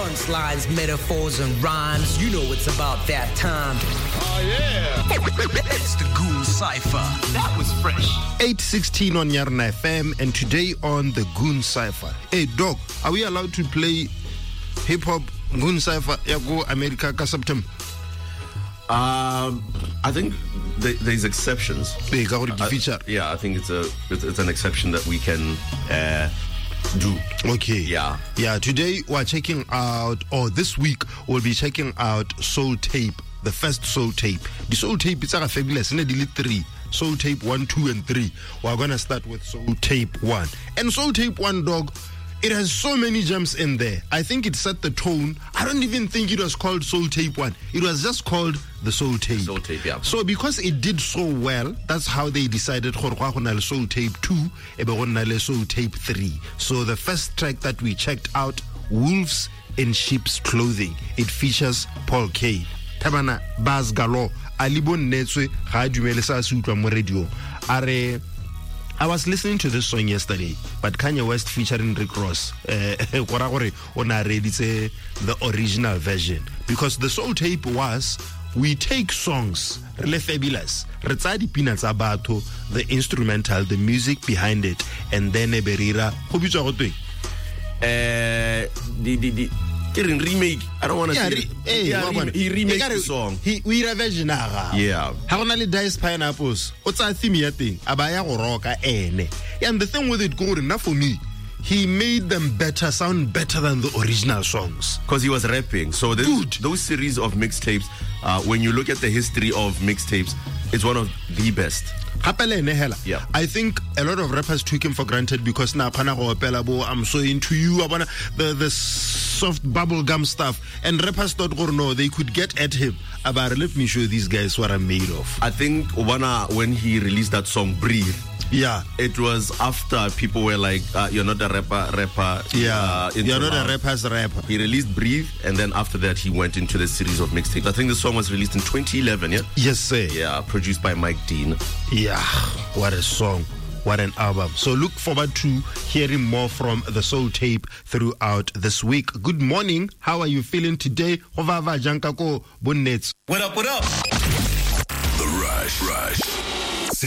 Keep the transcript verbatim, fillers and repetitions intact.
Punchlines, metaphors, and rhymes. You know it's about that time. Oh, yeah. It's the Goon Cypher. That was fresh. eight sixteen on Yarna F M, and today on the Goon Cypher. Hey, Doc, are we allowed to play hip-hop Goon Cypher? Yeah, go America ka September. Um, I think th- there's exceptions. Hey, go to the feature. Yeah, I think it's a it's, it's an exception that we can uh, do. Okay. Yeah. Yeah, today we're checking out, or this week we'll be checking out Soul Tape, the first Soul Tape. The Soul Tape is a fabulous, and delete three. Soul Tape one, two, and three. We're gonna start with Soul Tape one. And Soul Tape one, dog, it has so many gems in there. I think it set the tone. I don't even think it was called Soul Tape one. It was just called the Soul Tape. Soul Tape, yeah. So because it did so well, that's how they decided Soul Tape two, and Soul Tape three. So the first track that we checked out, Wolves in Sheep's Clothing. It features Paul K. Tabana Baz Galo, Alibon Netswe, Hadumele sa suitwa mo radio. Are I was listening to this song yesterday, but Kanye West featuring Rick Ross, uh, the original version. Because the Soul Tape was, we take songs, really fabulous, the instrumental, the music behind it, and then a berira. Uh, the, the, the, remake. I don't want to yeah, say re- hey, yeah, re- he remade the song. He we reversion yeah. How only dice pineapples? What's a theme yet thing? Abaya roka ene. And the thing with it good enough for me, he made them better, sound better than the original songs. Because he was rapping. So this, those series of mixtapes, uh, when you look at the history of mixtapes, it's one of the best. Yeah. I think a lot of rappers took him for granted because now I'm so into you, the the soft bubblegum stuff, and rappers thought, oh no, they could get at him. About let me show these guys what I'm made of. I think Obana, when he released that song Breathe, yeah, it was after people were like, uh, you're not a rapper, rapper. Yeah, uh, you're not a rapper's rapper. He released Breathe, and then after that, he went into the series of mixtapes. I think the song was released in twenty eleven, yeah? Yes, sir. Yeah, produced by Mike Dean. Yeah, what a song. What an album. So look forward to hearing more from the Soul Tape throughout this week. Good morning. How are you feeling today? What up, what up? The Rush, Rush.